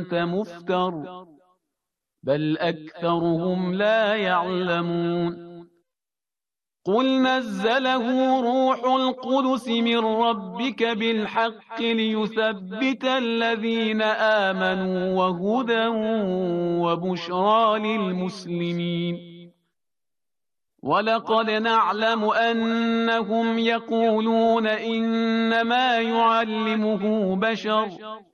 أنت مفتر بل أكثرهم لا يعلمون قل نزله روح القدس من ربك بالحق ليثبت الذين آمنوا وهدى وبشرى للمسلمين ولقد نعلم أنهم يقولون إنما يعلمه بشر